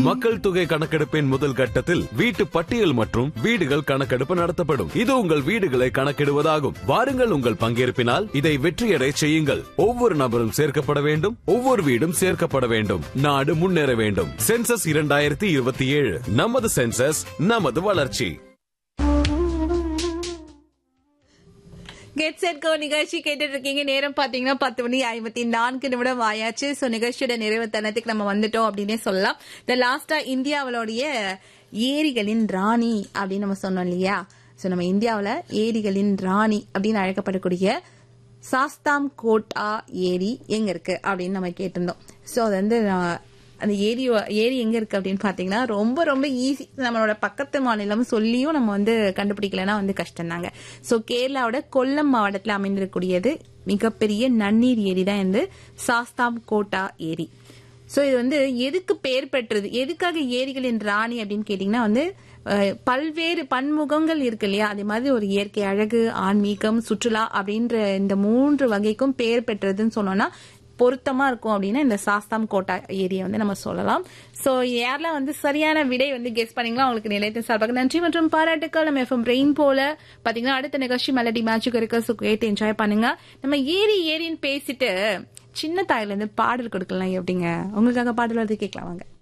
மக்கள் தொகை கணக்கெடுப்பின் முதல் கட்டத்தில் வீட்டு பட்டியல் மற்றும் வீடுகள் கணக்கெடுப்பு நடத்தப்படும். இது உங்கள் வீடுகளை கணக்கிடுவதாகும். வாருங்கள், உங்கள் பங்கேற்பினால் இதை வெற்றியடை செய்யுங்கள். ஒவ்வொரு நபரும் சேர்க்கப்பட வேண்டும், ஒவ்வொரு வீடும் சேர்க்கப்பட வேண்டும். நாடு முன்னேற வேண்டும். சென்சஸ் 2027, நமது சென்சஸ், நமது வளர்ச்சி. கெட் செட் கோ நிகழ்ச்சி கேட்டுட்டு இருக்கீங்க. நேரம் பாத்தீங்கன்னா 10:54 ஆயாச்சு. சோ நிகழ்ச்சியோட நிறைவு தருணத்துக்கு நம்ம வந்துட்டோம் அப்படின்னே சொல்லலாம். இந்த லாஸ்டா இந்தியாவுடைய ஏரிகளின் ராணி அப்படின்னு நம்ம சொன்னோம் இல்லையா? சோ நம்ம இந்தியாவில ஏரிகளின் ராணி அப்படின்னு அழைக்கப்படக்கூடிய சாஸ்தாம் கோட்டா ஏரி எங்க இருக்கு அப்படின்னு நம்ம கேட்டிருந்தோம். சோ அது வந்து அந்த ஏரி எங்க இருக்கு அப்படின்னு பாத்தீங்கன்னா ரொம்ப ரொம்ப ஈஸி. நம்மளோட பக்கத்து மாநிலம் சொல்லியும் நம்ம வந்து கண்டுபிடிக்கலன்னா வந்து கஷ்டம் தாங்க. சோ கேரளாவோட கொல்லம் மாவட்டத்தில் அமைந்திருக்கக்கூடியது மிகப்பெரிய நன்னீர் ஏரி தான் இந்த சாஸ்தாம் கோட்டா ஏரி. சோ இது வந்து எதுக்கு பெயர் பெற்றது, எதுக்காக ஏரிகளின் ராணி அப்படின்னு கேட்டீங்கன்னா வந்து பல்வேறு பன்முகங்கள் இருக்கு இல்லையா? அதே மாதிரி ஒரு இயற்கை அழகு, ஆன்மீகம், சுற்றுலா அப்படின்ற இந்த 3 வகைக்கும் பெயர் பெற்றதுன்னு சொன்னோம்னா பொருத்தமா இருக்கும் அப்படின்னா இந்த சாஸ்தாம் கோட்டா ஏரியா வந்து நம்ம சொல்லலாம். சோ யாரெல்லாம் வந்து சரியான விடை வந்து கெஸ் பண்ணீங்களா அவங்களுக்கு நிலையத்தின் சார்பாக நன்றி மற்றும் பாராட்டுக்கள். நம்ம எஃப்எம் ரெயின் போல பாத்தீங்கன்னா அடுத்த நிகழ்ச்சி மெலடி மேட்சுக்கு இருக்க. சோ கேட்டு என்ஜாய் பண்ணுங்க. நம்ம ஏரின்னு பேசிட்டு சின்ன தாயில இருந்து பாடல் கொடுக்கலாம் எப்படிங்க? உங்களுக்காக பாடல் வந்து கேட்கலாம் வாங்க.